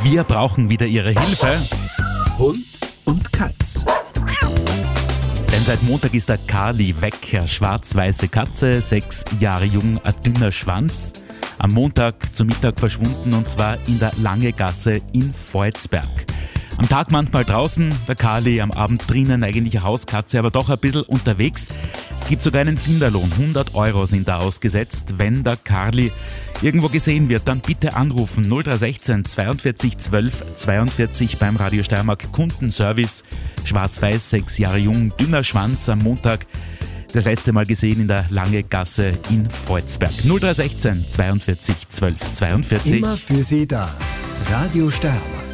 Wir brauchen wieder Ihre Hilfe. Hund und Katz. Denn seit Montag ist der Karli weg. Eine schwarz-weiße Katze, 6 Jahre jung, ein dünner Schwanz. Am Montag zum Mittag verschwunden, und zwar in der Langegasse in Volzberg. Am Tag manchmal draußen, der Karli, am Abend drinnen, eigentlich eine Hauskatze, aber doch ein bisschen unterwegs. Es gibt sogar einen Finderlohn, 100 € sind da ausgesetzt. Wenn der Karli irgendwo gesehen wird, dann bitte anrufen 0316 42 12 42 beim Radio Steiermark Kundenservice. Schwarz-weiß, 6 Jahre jung, dünner Schwanz, am Montag das letzte Mal gesehen in der Langegasse in Volzberg. 0316 42 12 42. Immer für Sie da. Radio Steiermark.